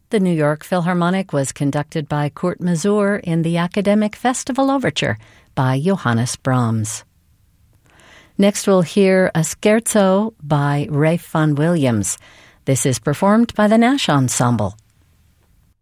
The New York Philharmonic was conducted by Kurt Masur in the Academic Festival Overture by Johannes Brahms. Next we'll hear a scherzo by Ralph Vaughan Williams. This is performed by the Nash Ensemble.